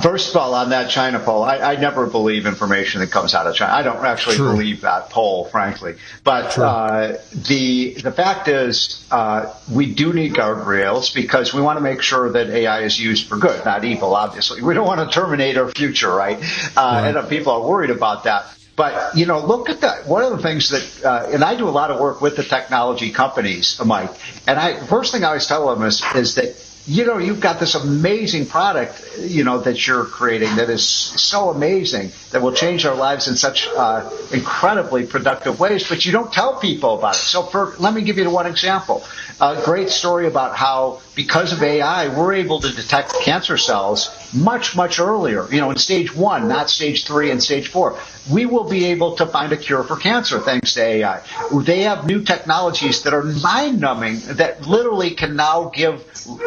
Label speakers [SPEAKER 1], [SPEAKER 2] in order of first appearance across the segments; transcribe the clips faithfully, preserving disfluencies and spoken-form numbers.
[SPEAKER 1] First of all, on that China poll, I, I never believe information that comes out of China. I don't actually True. believe that poll, frankly. But uh, the the fact is, uh, we do need guardrails because we want to make sure that A I is used for good, not evil, obviously. We don't want to terminate our future, right? Uh, right. And uh, people are worried about that. But, you know, look at that. One of the things that, uh, and I do a lot of work with the technology companies, Mike, and I first thing I always tell them is, is that, you know, you've got this amazing product, you know, that you're creating that is so amazing that will change our lives in such uh, incredibly productive ways, but you don't tell people about it. So for, let me give you one example. A great story about how, because of A I, we're able to detect cancer cells much, much earlier, you know, in stage one, not stage three and stage four. We will be able to find a cure for cancer thanks to A I. They have new technologies that are mind-numbing that literally can now give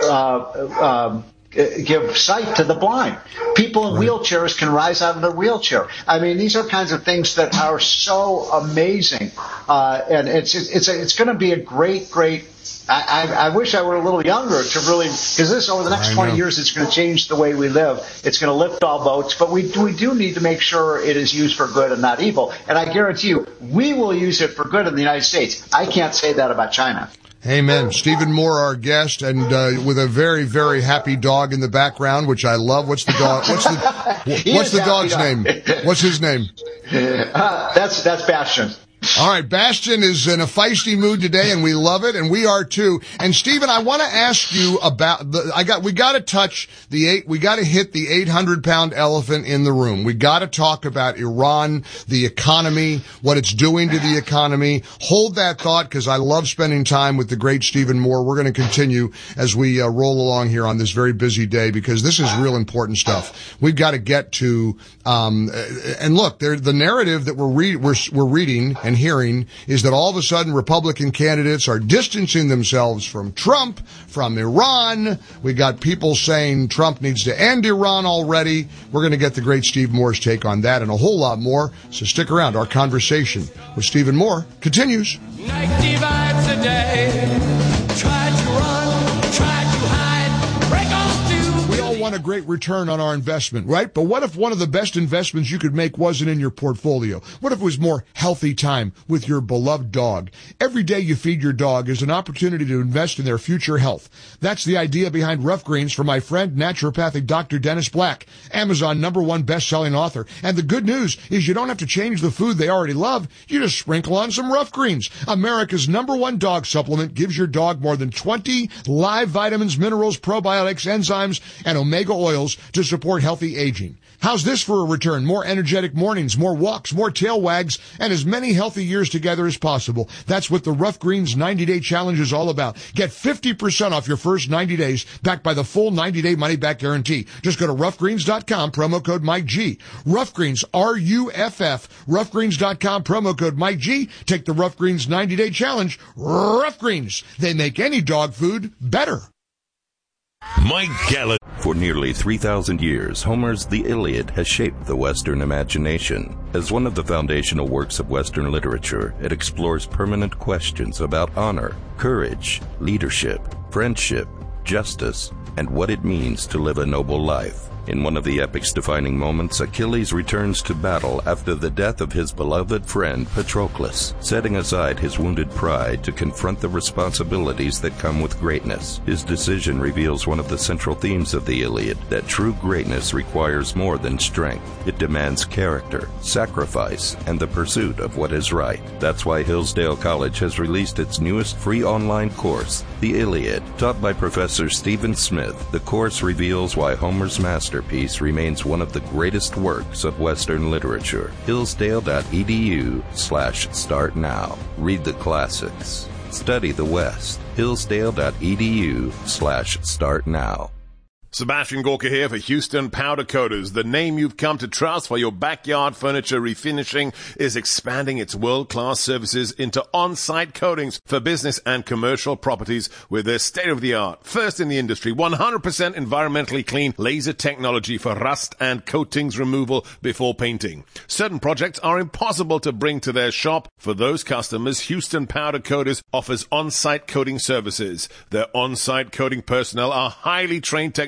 [SPEAKER 1] uh, um, give sight to the blind. People in wheelchairs can rise out of their wheelchair. I mean, these are kinds of things that are so amazing, uh, and it's it's it's going to be a great, great. I, I, I wish I were a little younger to really, because this over the next twenty years, it's going to change the way we live. It's going to lift all boats, but we we do need to make sure it is used for good and not evil. And I guarantee you, we will use it for good in the United States. I can't say that about China.
[SPEAKER 2] Amen. Stephen Moore, our guest, and uh, with a very, very happy dog in the background, which I love. What's the dog? What's the What's the dog's dog. name? What's his name?
[SPEAKER 1] Uh, that's that's Bastion.
[SPEAKER 2] All right, Bastion is in a feisty mood today, and we love it, and we are too. And Stephen, I want to ask you about the. I got we got to touch the eight. We got to hit the eight hundred pound elephant in the room. We got to talk about Iran, the economy, what it's doing to the economy. Hold that thought, because I love spending time with the great Stephen Moore. We're going to continue as we uh, roll along here on this very busy day, because this is real important stuff. We've got to get to. Um, and look, there the narrative that we're re- we're we're reading and hearing is that all of a sudden Republican candidates are distancing themselves from Trump, from Iran. We got people saying Trump needs to end Iran already. We're going to get the great Steve Moore's take on that and a whole lot more. So stick around. Our conversation with Stephen Moore continues.
[SPEAKER 3] Night divides the day. Try to run, try to hide, break on through.
[SPEAKER 2] We all want a great return on our investment, right? But what if one of the best investments you could make wasn't in your portfolio? What if it was more healthy time with your beloved dog? Every day you feed your dog is an opportunity to invest in their future health. That's the idea behind Rough Greens for my friend, naturopathic Doctor Dennis Black, Amazon number one best-selling author. And the good news is you don't have to change the food they already love. You just sprinkle on some Rough Greens. America's number one dog supplement gives your dog more than twenty live vitamins, minerals, probiotics, enzymes, and omega oils to support healthy aging. How's this for a return? More energetic mornings, more walks, more tail wags, and as many healthy years together as possible. That's what the Rough Greens ninety day challenge is all about. Get fifty percent off your first ninety days, backed by the full ninety day money-back guarantee. Just go to rough greens dot com, promo code Mike G. Rough Greens, R U F F, rough greens dot com, promo code Mike G. Take the Rough Greens ninety day challenge. Rough Greens. They make any dog food better.
[SPEAKER 4] Mike Gallup. For nearly three thousand years, Homer's The Iliad has shaped the Western imagination. As one of the foundational works of Western literature, it explores permanent questions about honor, courage, leadership, friendship, justice, and what it means to live a noble life. In one of the epic's defining moments, Achilles returns to battle after the death of his beloved friend Patroclus, setting aside his wounded pride to confront the responsibilities that come with greatness. His decision reveals one of the central themes of the Iliad, that true greatness requires more than strength. It demands character, sacrifice, and the pursuit of what is right. That's why Hillsdale College has released its newest free online course, The Iliad. Taught by Professor Stephen Smith, the course reveals why Homer's master Masterpiece remains one of the greatest works of Western literature. Hillsdale.edu slash start now. Read the classics. Study the West. Hillsdale.edu slash start now.
[SPEAKER 5] Sebastian Gorka here for Houston Powder Coaters. The name you've come to trust for your backyard furniture refinishing is expanding its world-class services into on-site coatings for business and commercial properties with their state-of-the-art, first in the industry, one hundred percent environmentally clean laser technology for rust and coatings removal before painting. Certain projects are impossible to bring to their shop. For those customers, Houston Powder Coaters offers on-site coating services. Their on-site coating personnel are highly trained technicians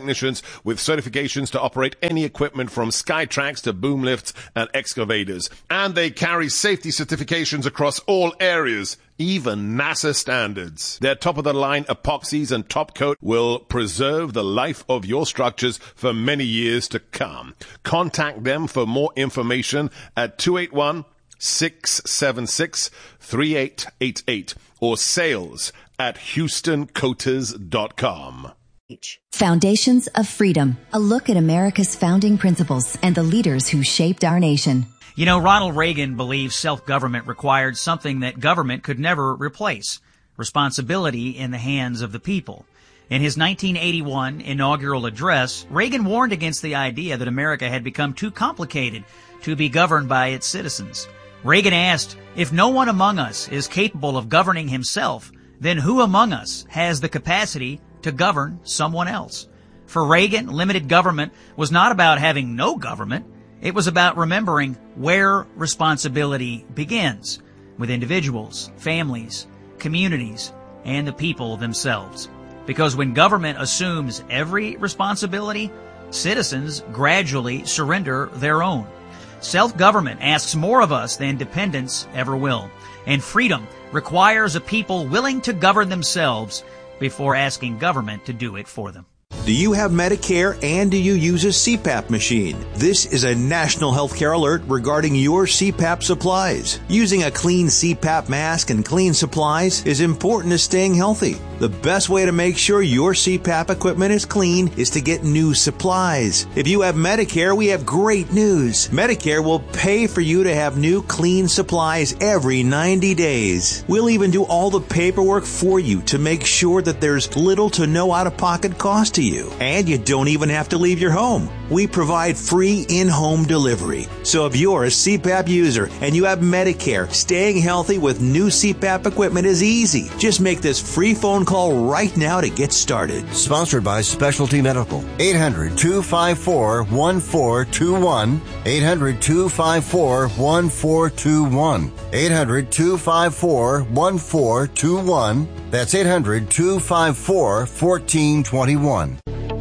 [SPEAKER 5] technicians with certifications to operate any equipment from Skytrax to boom lifts and excavators. And they carry safety certifications across all areas, even NASA standards. Their top-of-the-line epoxies and top coat will preserve the life of your structures for many years to come. Contact them for more information at two eight one, six seven six, three eight eight eight or sales at houston coaters dot com.
[SPEAKER 6] Foundations of Freedom, a look at America's founding principles and the leaders who shaped our nation.
[SPEAKER 7] You know, Ronald Reagan believed self-government required something that government could never replace: responsibility in the hands of the people. In his nineteen eighty-one inaugural address, Reagan warned against the idea that America had become too complicated to be governed by its citizens. Reagan asked, if no one among us is capable of governing himself, then who among us has the capacity to govern someone else? For Reagan, limited government was not about having no government. It was about remembering where responsibility begins, with individuals, families, communities, and the people themselves. Because when government assumes every responsibility, citizens gradually surrender their own. Self-government asks more of us than dependence ever will. And freedom requires a people willing to govern themselves before asking government to do it for them.
[SPEAKER 8] Do you have Medicare and do you use a C PAP machine? This is a national healthcare alert regarding your C PAP supplies. Using a clean C PAP mask and clean supplies is important to staying healthy. The best way to make sure your C PAP equipment is clean is to get new supplies. If you have Medicare, we have great news. Medicare will pay for you to have new clean supplies every ninety days. We'll even do all the paperwork for you to make sure that there's little to no out-of-pocket cost to you. And you don't even have to leave your home. We provide free in-home delivery. So if you're a C PAP user and you have Medicare, staying healthy with new C PAP equipment is easy. Just make this free phone call right now to get started.
[SPEAKER 9] Sponsored by Specialty Medical. eight hundred, two five four, one four two one. eight hundred, two five four, one four two one. eight hundred, two five four, one four two one. That's eight hundred, two five four, one four two one.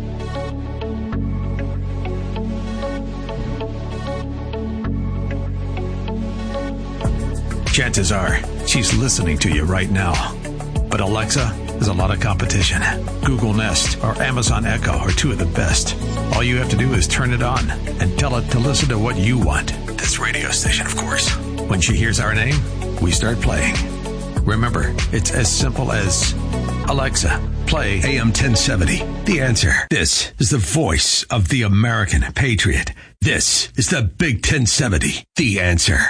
[SPEAKER 10] Chances are she's listening to you right now. But Alexa, there's a lot of competition. Google Nest or Amazon Echo are two of the best. All you have to do is turn it on and tell it to listen to what you want. This radio station, of course. When she hears our name, we start playing. Remember, it's as simple as, Alexa, play A M ten seventy. The Answer. This is the voice of the American patriot. This is the Big ten seventy. The Answer.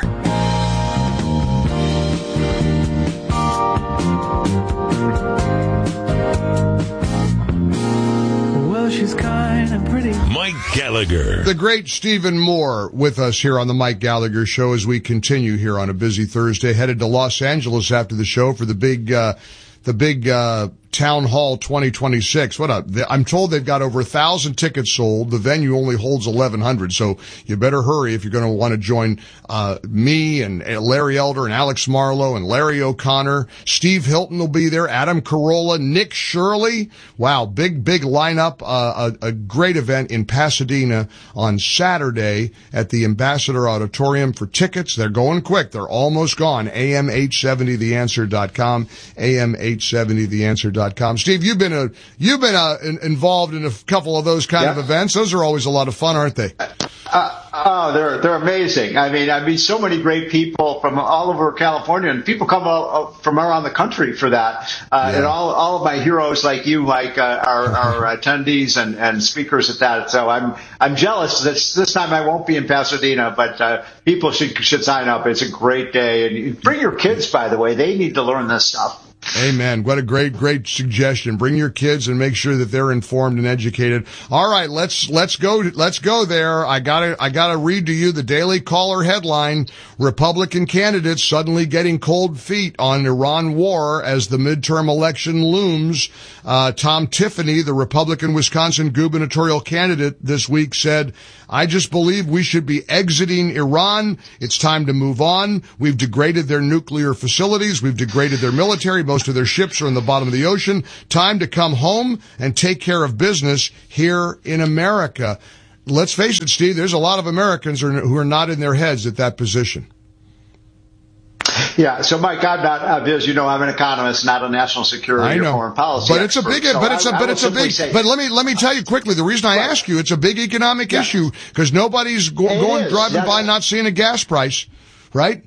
[SPEAKER 3] Well, she's kind and pretty.
[SPEAKER 4] Mike Gallagher.
[SPEAKER 2] The great Stephen Moore with us here on the Mike Gallagher Show as we continue here on a busy Thursday. Headed to Los Angeles after the show for the big, uh, the big, uh, Town Hall twenty twenty-six. What up? I'm told they've got over a thousand tickets sold. The venue only holds eleven hundred, so you better hurry if you're going to want to join uh me and Larry Elder and Alex Marlowe and Larry O'Connor. Steve Hilton will be there. Adam Carolla, Nick Shirley. Wow, big big lineup. Uh, a, a great event in Pasadena on Saturday at the Ambassador Auditorium. For tickets, they're going quick. They're almost gone. A M eight seventy the answer dot com. A M eight seventy the answer dot com. Steve, you've been a, you've been uh, in, involved in a couple of those kind yeah. of events. Those are always a lot of fun, aren't they?
[SPEAKER 1] Uh, oh, they're they're amazing. I mean, I mean, so many great people from all over California, and people come all, from around the country for that. Uh, yeah. And all all of my heroes like you, Mike, uh, are, are attendees and, and speakers at that. So I'm I'm jealous that this time I won't be in Pasadena, but uh, people should should sign up. It's a great day, and bring your kids. By the way, they need to learn this stuff.
[SPEAKER 2] Amen. What a great, great suggestion. Bring your kids and make sure that they're informed and educated. All right, let's, let's go, let's go there. I gotta, I gotta read to you the Daily Caller headline. Republican candidates suddenly getting cold feet on Iran war as the midterm election looms. Uh, Tom Tiffany, the Republican Wisconsin gubernatorial candidate this week said, I just believe we should be exiting Iran. It's time to move on. We've degraded their nuclear facilities. We've degraded their military. Most Most of their ships are in the bottom of the ocean. Time to come home and take care of business here in America. Let's face it, Steve, there's a lot of Americans who are not in their heads at that position.
[SPEAKER 1] Yeah, so Mike, I'm not, uh, as you know, I'm an economist, not a national security or foreign policy
[SPEAKER 2] but it's
[SPEAKER 1] expert,
[SPEAKER 2] a big,
[SPEAKER 1] so
[SPEAKER 2] but it's a,
[SPEAKER 1] I,
[SPEAKER 2] but
[SPEAKER 1] I
[SPEAKER 2] it's a big,
[SPEAKER 1] say,
[SPEAKER 2] but let me, let me tell you quickly, the reason I right. ask you, it's a big economic yeah. issue, because nobody's go, going, is. driving yeah. by not seeing a gas price, right?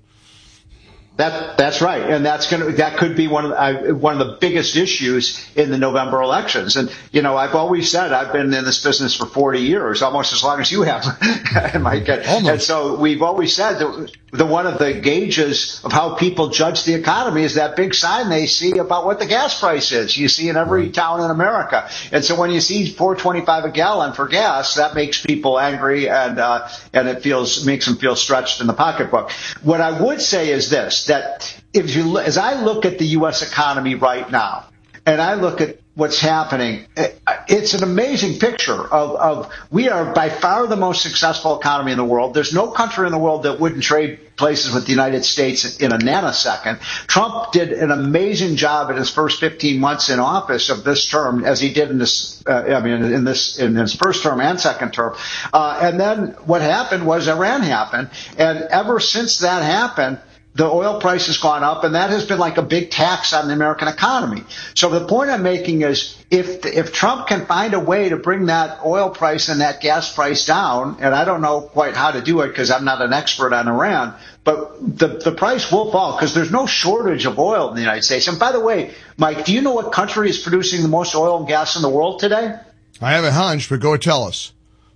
[SPEAKER 1] That that's right, and that's going to that could be one of the, uh, one of the biggest issues in the November elections. And you know, I've always said I've been in this business for forty years, almost as long as you have, Mike. And so we've always said that the one of the gauges of how people judge the economy is that big sign they see about what the gas price is. You see in every right. town in America, and so when you see four twenty-five a gallon for gas, that makes people angry, and uh, and it feels makes them feel stretched in the pocketbook. What I would say is this. That if you, as I look at the U S economy right now, and I look at what's happening, it's an amazing picture of, of we are by far the most successful economy in the world. There's no country in the world that wouldn't trade places with the United States in a nanosecond. Trump did an amazing job in his first fifteen months in office of this term, as he did in this, uh, I mean, in this, in his first term and second term. Uh, and then what happened was Iran happened. And ever since that happened, the oil price has gone up, and that has been like a big tax on the American economy. So the point I'm making is if if Trump can find a way to bring that oil price and that gas price down, and I don't know quite how to do it because I'm not an expert on Iran, but the, the price will fall because there's no shortage of oil in the United States. And by the way, Mike, do you know what country is producing the most oil and gas in the world today?
[SPEAKER 2] I have a hunch, but go tell us.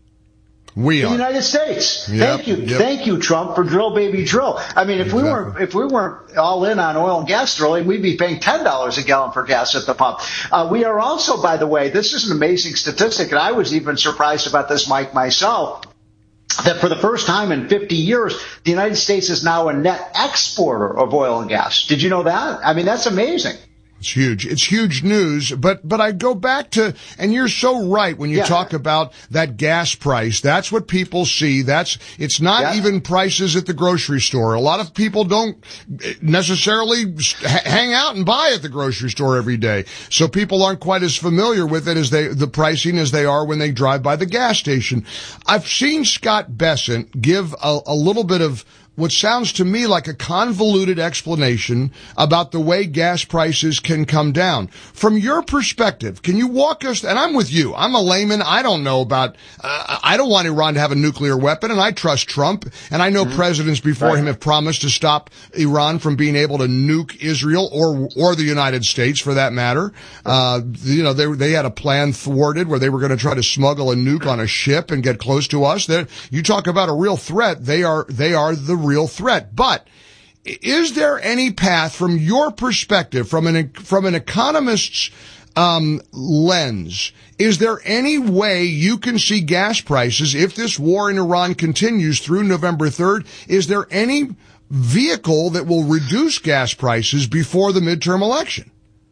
[SPEAKER 2] We
[SPEAKER 1] the
[SPEAKER 2] are.
[SPEAKER 1] United States.
[SPEAKER 2] Yep,
[SPEAKER 1] Thank you,
[SPEAKER 2] yep.
[SPEAKER 1] thank you, Trump, for drill, baby, drill. I mean, if exactly. we weren't if we weren't all in on oil and gas drilling, we'd be paying ten dollars a gallon for gas at the pump. Uh, we are also, by the way, this is an amazing statistic, and I was even surprised about this, Mike, myself. That for the first time in fifty years, the United States is now a net exporter of oil and gas. Did you know that? I mean, that's amazing.
[SPEAKER 2] It's huge. It's huge news. But, but I go back to, and you're so right when you yeah. talk about that gas price. That's what people see. That's, it's not yeah. even prices at the grocery store. A lot of people don't necessarily hang out and buy at the grocery store every day. So people aren't quite as familiar with it as they, the pricing as they are when they drive by the gas station. I've seen Scott Bessent give a, a little bit of what sounds to me like a convoluted explanation about the way gas prices can come down. From your perspective, can you walk us, and I'm with you, I'm a layman, I don't know about, uh, I don't want Iran to have a nuclear weapon, and I trust Trump, and I know mm-hmm. presidents before right. him have promised to stop Iran from being able to nuke Israel or or the United States for that matter. Uh, you know, they they had a plan thwarted where they were going to try to smuggle a nuke on a ship and get close to us. They're, you talk about a real threat, they are they are the real threat. But is there any path from your perspective, from an from an economist's um, lens, is there any way you can see gas prices, if this war in Iran continues through November third, is there any vehicle that will reduce gas prices before the midterm election?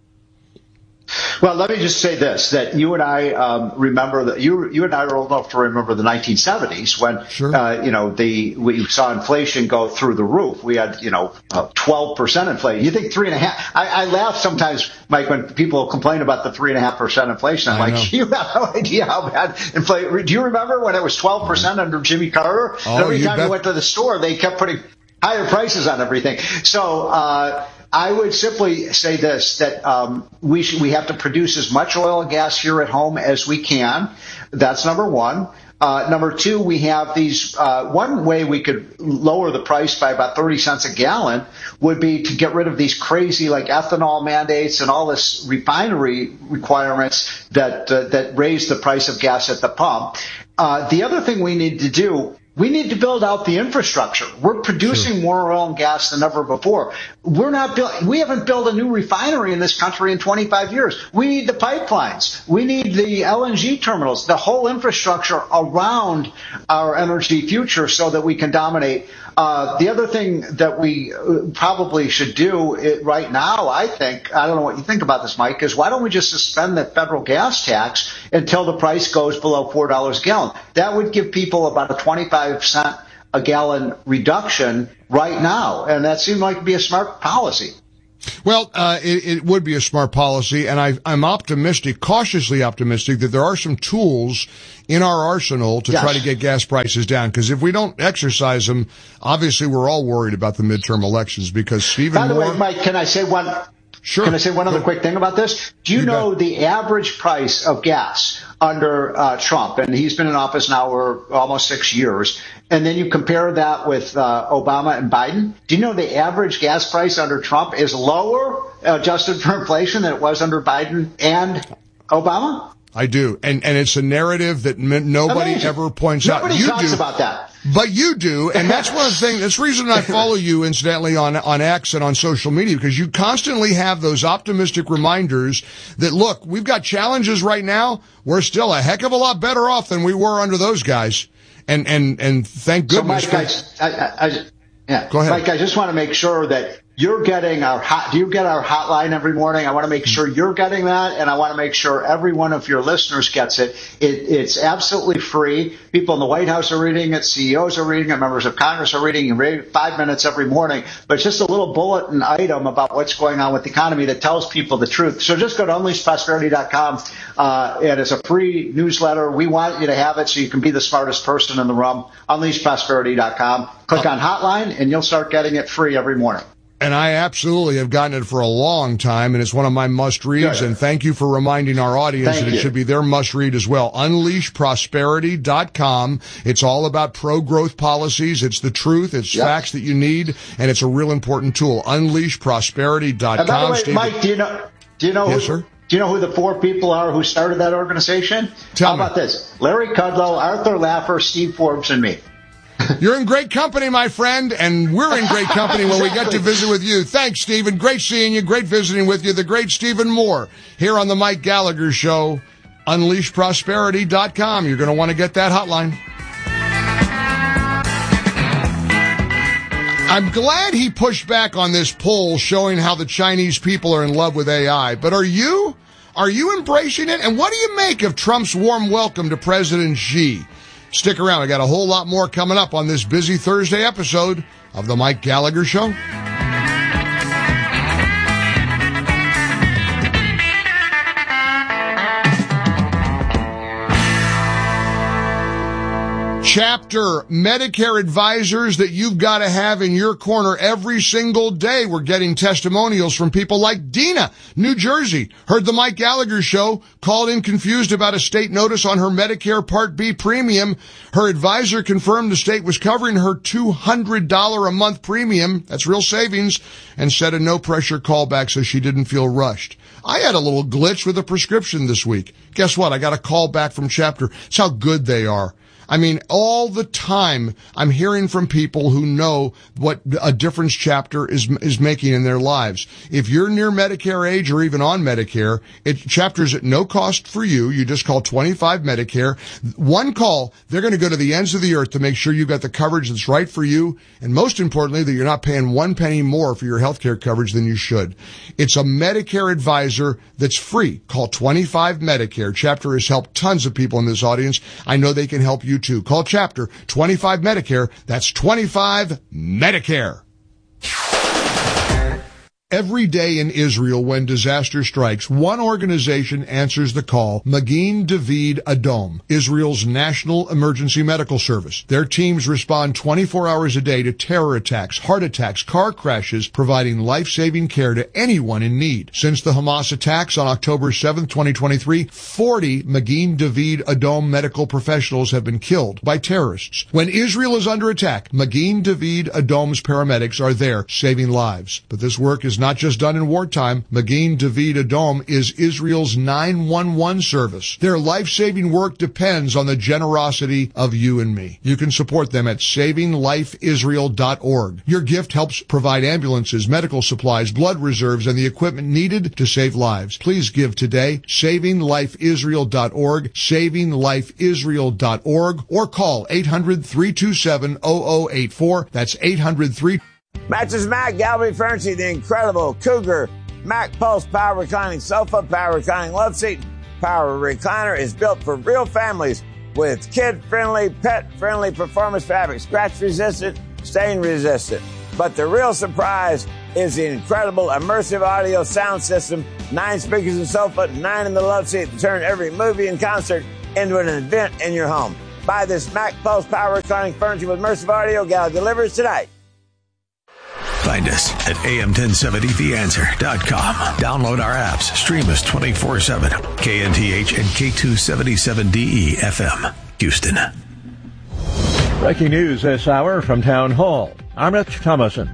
[SPEAKER 1] Well, let me just say this, that you and I um, remember that you you and I are old enough to remember the nineteen seventies when,
[SPEAKER 2] sure.
[SPEAKER 1] uh, you know, the we saw inflation go through the roof. We had, you know, uh, twelve percent inflation. You think three and a half? I, I laugh sometimes, Mike, when people complain about the three and a half percent inflation. I'm
[SPEAKER 2] I
[SPEAKER 1] like,
[SPEAKER 2] know.
[SPEAKER 1] you have no idea how bad inflation. Do you remember when it was twelve percent under Jimmy Carter?
[SPEAKER 2] Oh,
[SPEAKER 1] and every
[SPEAKER 2] you
[SPEAKER 1] time
[SPEAKER 2] bet.
[SPEAKER 1] you went to the store, they kept putting higher prices on everything. So, uh, I would simply say this, that um, we should, we have to produce as much oil and gas here at home as we can. That's number one. Uh, number two, we have these, uh, one way we could lower the price by about thirty cents a gallon would be to get rid of these crazy like ethanol mandates and all this refinery requirements that, uh, that raise the price of gas at the pump. Uh, the other thing we need to do, we need to build out the infrastructure. We're producing sure. more oil and gas than ever before. We're not built, we haven't built a new refinery in this country in twenty-five years. We need the pipelines. We need the L N G terminals, the whole infrastructure around our energy future so that we can dominate. Uh, the other thing that we probably should do it right now, I think, I don't know what you think about this, Mike, is why don't we just suspend the federal gas tax until the price goes below four dollars a gallon? That would give people about a twenty-five cent a gallon reduction right now, and that seemed like to be a smart policy.
[SPEAKER 2] Well, uh, it, it would be a smart policy, and I, I'm optimistic, cautiously optimistic, that there are some tools in our arsenal to yes. try to get gas prices down. Because if we don't exercise them, obviously we're all worried about the midterm elections. Because Stephen
[SPEAKER 1] By the
[SPEAKER 2] Moore,
[SPEAKER 1] way, Mike, can I say one?
[SPEAKER 2] Sure.
[SPEAKER 1] Can I say one other quick thing about this? Do you, you know bet. the average price of gas under uh, Trump, and he's been in office now for almost six years, and then you compare that with uh, Obama and Biden? Do you know the average gas price under Trump is lower, adjusted for inflation, than it was under Biden and Obama?
[SPEAKER 2] I do, and and it's a narrative that nobody
[SPEAKER 1] Amazing.
[SPEAKER 2] ever points
[SPEAKER 1] nobody
[SPEAKER 2] out. You
[SPEAKER 1] talks
[SPEAKER 2] do,
[SPEAKER 1] about that.
[SPEAKER 2] But you do, and that's one of the things, that's the reason I follow you, incidentally, on, on X and on social media, because you constantly have those optimistic reminders that, look, we've got challenges right now. We're still a heck of a lot better off than we were under those guys. And, and, and thank goodness.
[SPEAKER 1] So, Mike, I, I, I, yeah.
[SPEAKER 2] Go ahead.
[SPEAKER 1] Mike, I just want to make sure that you're getting our hot, do you get our hotline every morning? I want to make sure you're getting that, and I want to make sure every one of your listeners gets it. it. It's absolutely free. People in the White House are reading it. C E Os are reading it. Members of Congress are reading it. Read five minutes every morning. But it's just a little bulletin item about what's going on with the economy that tells people the truth. So just go to unleash prosperity dot com, uh, and it's a free newsletter. We want you to have it so you can be the smartest person in the room. unleash prosperity dot com. Click on hotline, and you'll start getting it free every morning.
[SPEAKER 2] And I absolutely have gotten it for a long time, and it's one of my must-reads, and thank you for reminding our audience
[SPEAKER 1] thank
[SPEAKER 2] that
[SPEAKER 1] you.
[SPEAKER 2] it should be their must-read as well. unleash prosperity dot com. It's all about pro-growth policies. It's the truth. It's yep. facts that you need, and it's a real important tool. unleash prosperity dot com.
[SPEAKER 1] By the way,
[SPEAKER 2] Steve,
[SPEAKER 1] Mike, do you know, do you know
[SPEAKER 2] yes,
[SPEAKER 1] who,
[SPEAKER 2] sir?
[SPEAKER 1] Do you know who the four people are who started that organization?
[SPEAKER 2] Tell
[SPEAKER 1] How
[SPEAKER 2] me.
[SPEAKER 1] about this? Larry Kudlow, Arthur Laffer, Steve Forbes, and me.
[SPEAKER 2] You're in great company, my friend, and we're in great company when exactly. we get to visit with you. Thanks, Stephen. Great seeing you. Great visiting with you. The great Stephen Moore here on the Mike Gallagher Show. unleash prosperity dot com. You're going to want to get that hotline. I'm glad he pushed back on this poll showing how the Chinese people are in love with A I. But are you? Are you embracing it? And what do you make of Trump's warm welcome to President Xi? Stick around. I got a whole lot more coming up on this busy Thursday episode of The Mike Gallagher Show. Chapter Medicare advisors that you've got to have in your corner every single day. We're getting testimonials from people like Dina, New Jersey, heard the Mike Gallagher Show, called in confused about a state notice on her Medicare Part B premium. Her advisor confirmed the state was covering her two hundred dollars a month premium, that's real savings, and said a no-pressure callback so she didn't feel rushed. I had a little glitch with a prescription this week. Guess what? I got a call back from Chapter. It's how good they are. I mean, all the time I'm hearing from people who know what a difference Chapter is is making in their lives. If you're near Medicare age or even on Medicare, it Chapter's at no cost for you. You just call twenty-five Medicare. One call, they're going to go to the ends of the earth to make sure you've got the coverage that's right for you, and most importantly, that you're not paying one penny more for your health care coverage than you should. It's a Medicare advisor that's free. Call twenty-five Medicare. Chapter has helped tons of people in this audience. I know they can help you too. Call Chapter twenty-five Medicare. That's twenty-five Medicare. Every day in Israel when disaster strikes, one organization answers the call, Magen David Adom, Israel's national emergency medical service. Their teams respond twenty-four hours a day to terror attacks, heart attacks, car crashes, providing life-saving care to anyone in need. Since the Hamas attacks on October seventh, twenty twenty-three, forty Magen David Adom medical professionals have been killed by terrorists. When Israel is under attack, Magen David Adom's paramedics are there saving lives. But this work is not Not just done in wartime. Magen David Adom is Israel's nine one one service. Their life-saving work depends on the generosity of you and me. You can support them at saving life israel dot org. Your gift helps provide ambulances, medical supplies, blood reserves, and the equipment needed to save lives. Please give today. saving life israel dot org, saving life israel dot org, or call eight hundred, three two seven, zero zero eight four. That's eight hundred, three two seven,
[SPEAKER 11] Mattress Mac, Gallery Furniture, the incredible Cougar Mac Pulse Power Reclining Sofa, Power Reclining Love Seat, Power Recliner is built for real families with kid-friendly, pet-friendly performance fabric, scratch-resistant, stain-resistant. But the real surprise, is the incredible immersive audio sound system. Nine speakers in sofa, nine in the love seat to turn every movie and concert into an event in your home. Buy this Mac Pulse Power Reclining Furniture with immersive audio. Gal delivers today.
[SPEAKER 10] Find us at A M ten seventy the answer dot com. Download our apps. Stream us twenty-four seven. K N T H and K two seventy-seven D E F M, Houston.
[SPEAKER 12] Breaking news this hour from Town Hall. I'm Rich Thomason.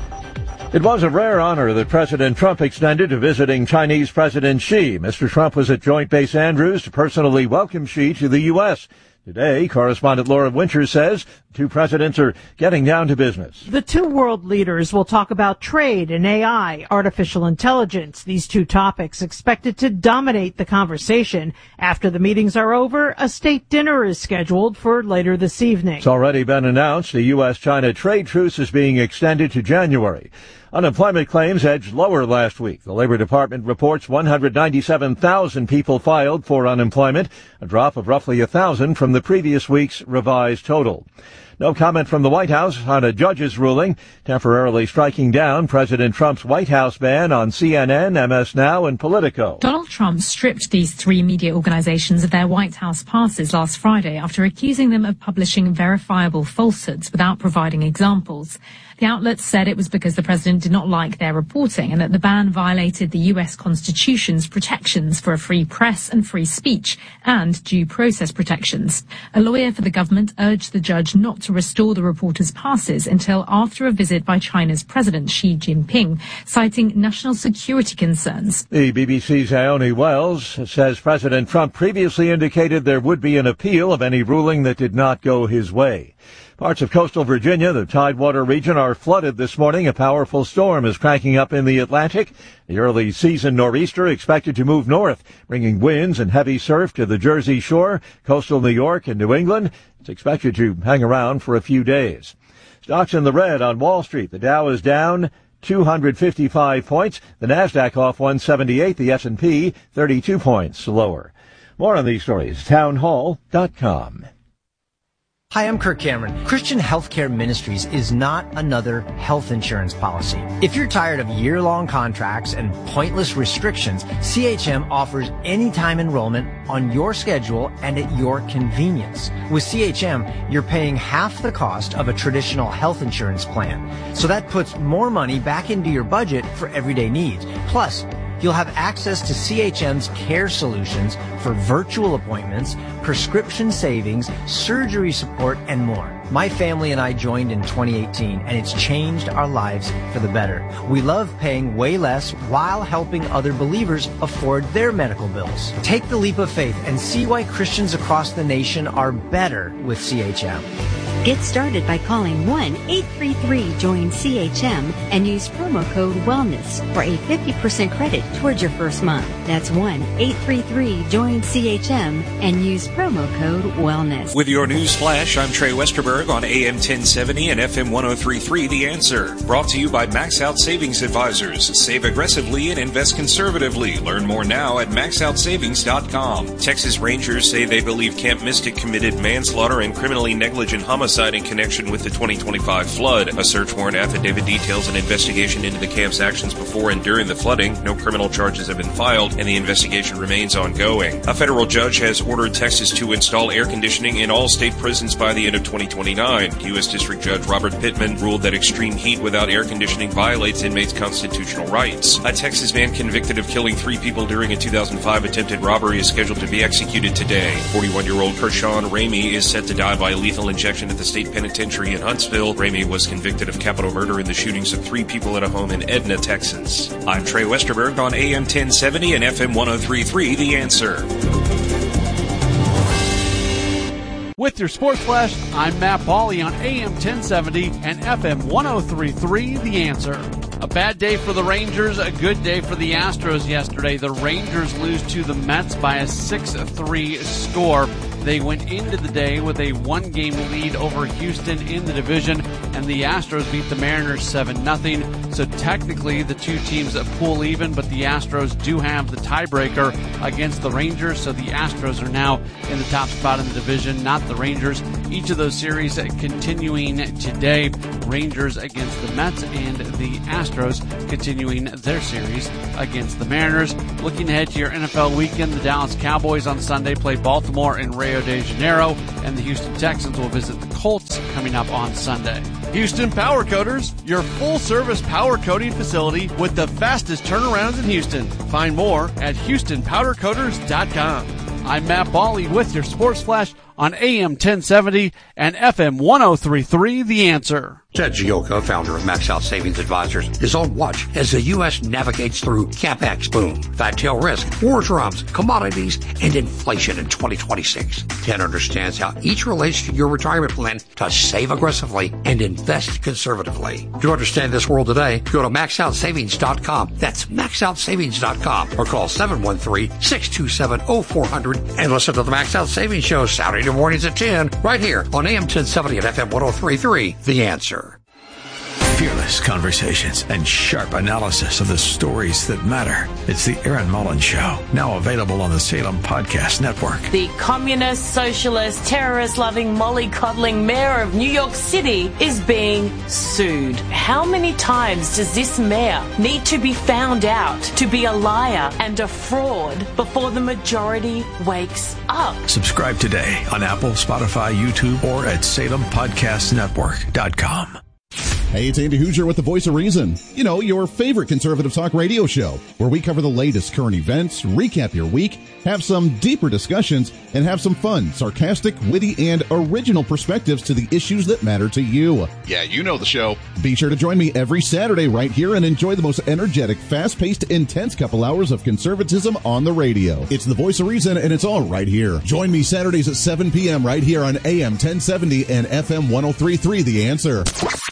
[SPEAKER 12] It was a rare honor that President Trump extended to visiting Chinese President Xi. Mister Trump was at Joint Base Andrews to personally welcome Xi to the U S Today, correspondent Laura Winters says the two presidents are getting down to business.
[SPEAKER 13] The two world leaders will talk about trade and A I, artificial intelligence. These two topics expected to dominate the conversation. After the meetings are over, a state dinner is scheduled for later this evening.
[SPEAKER 12] It's already been announced the U S China trade truce is being extended to January. Unemployment claims edged lower last week. The Labor Department reports one hundred ninety-seven thousand people filed for unemployment, a drop of roughly one thousand from the previous week's revised total. No comment from the White House on a judge's ruling temporarily striking down President Trump's White House ban on C N N, M S Now, and Politico.
[SPEAKER 14] Donald Trump stripped these three media organizations of their White House passes last Friday after accusing them of publishing verifiable falsehoods without providing examples. The outlets said it was because the president did not like their reporting and that the ban violated the U S Constitution's protections for a free press and free speech and due process protections. A lawyer for the government urged the judge not to restore the reporters' passes until after a visit by China's President Xi Jinping, citing national security concerns.
[SPEAKER 12] The B B C's Ione Wells says President Trump previously indicated there would be an appeal of any ruling that did not go his way. Parts of coastal Virginia, the Tidewater region, are flooded this morning. A powerful storm is cranking up in the Atlantic. The early season nor'easter expected to move north, bringing winds and heavy surf to the Jersey Shore, coastal New York, and New England. It's expected to hang around for a few days. Stocks in the red on Wall Street. The Dow is down two hundred fifty-five points. The Nasdaq off one seventy-eight. The S and P thirty-two points lower. More on these stories. town hall dot com.
[SPEAKER 15] Hi, I'm Kirk Cameron. Christian Healthcare Ministries is not another health insurance policy. If you're tired of year-long contracts and pointless restrictions, C H M offers anytime enrollment on your schedule and at your convenience. With C H M, you're paying half the cost of a traditional health insurance plan. So that puts more money back into your budget for everyday needs. Plus, you'll have access to C H M's care solutions for virtual appointments, prescription savings, surgery support, and more. My family and I joined in twenty eighteen, and it's changed our lives for the better. We love paying way less while helping other believers afford their medical bills. Take the leap of faith and see why Christians across the nation are better with C H M.
[SPEAKER 16] Get started by calling one eight three three join C H M and use promo code WELLNESS for a fifty percent credit towards your first month. That's one eight three three join C H M and use promo code WELLNESS.
[SPEAKER 17] With your news flash, I'm Trey Westerberg on A M ten seventy and F M one oh three point three The Answer. Brought to you by Max Out Savings Advisors. Save aggressively and invest conservatively. Learn more now at max out savings dot com. Texas Rangers say they believe Camp Mystic committed manslaughter and criminally negligent homicide in connection with the twenty twenty-five flood. A search warrant affidavit details an investigation into the camp's actions before and during the flooding. No criminal charges have been filed, and the investigation remains ongoing. A federal judge has ordered Texas to install air conditioning in all state prisons by the end of twenty twenty-nine. U S District Judge Robert Pittman ruled that extreme heat without air conditioning violates inmates' constitutional rights. A Texas man convicted of killing three people during a two thousand five attempted robbery is scheduled to be executed today. forty-one-year-old Kershawn Ramey is set to die by lethal injection at the state penitentiary in Huntsville. Ramey was convicted of capital murder in the shootings of three people at a home in Edna, Texas. I'm Trey Westerberg on A M ten seventy and F M one oh three point three The Answer.
[SPEAKER 18] With your Sports Flash, I'm Matt Pauley on A M ten seventy and F M one oh three point three The Answer. A bad day for the Rangers, a good day for the Astros yesterday. The Rangers lose to the Mets by a six three score. They went into the day with a one-game lead over Houston in the division, and the Astros beat the Mariners seven nothing. So technically, the two teams pool even, but the Astros do have the tiebreaker against the Rangers. So the Astros are now in the top spot in the division, not the Rangers. Each of those series continuing today. Rangers against the Mets and the Astros continuing their series against the Mariners. Looking ahead to your N F L weekend, the Dallas Cowboys on Sunday play Baltimore in Rio de Janeiro, and the Houston Texans will visit the Colts coming up on Sunday. Houston Power Coaters, your full-service power coating facility with the fastest turnarounds in Houston. Find more at houston powder coaters dot com. I'm Matt Bawley with your Sports Flash on A M ten seventy and F M ten thirty-three, The Answer.
[SPEAKER 19] Ted Gioka, founder of Max Out Savings Advisors, is on watch as the U S navigates through CapEx boom, fat tail risk, war drums, commodities, and inflation in twenty twenty-six. Ted understands how each relates to your retirement plan to save aggressively and invest conservatively. To understand this world today, go to max out savings dot com. That's max out savings dot com or call seven one three, six two seven, oh four hundred and listen to the Max Out Savings Show Saturday mornings at ten right here on A M ten seventy and F M ten thirty-three, The Answer.
[SPEAKER 10] Fearless conversations and sharp analysis of the stories that matter. It's the Aaron Mullins Show, now available on the Salem Podcast Network.
[SPEAKER 20] The communist, socialist, terrorist-loving, mollycoddling mayor of New York City is being sued. How many times does this mayor need to be found out to be a liar and a fraud before the majority wakes up?
[SPEAKER 10] Subscribe today on Apple, Spotify, YouTube, or at salem podcast network dot com.
[SPEAKER 21] Hey, it's Andy Hoosier with the Voice of Reason. You know, your favorite conservative talk radio show, where we cover the latest current events, recap your week, have some deeper discussions, and have some fun, sarcastic, witty, and original perspectives to the issues that matter to you.
[SPEAKER 22] Yeah, you know the show.
[SPEAKER 21] Be sure to join me every Saturday right here and enjoy the most energetic, fast-paced, intense couple hours of conservatism on the radio. It's the Voice of Reason, and it's all right here. Join me Saturdays at seven p.m. right here on A M ten seventy and F M ten thirty-three, The Answer.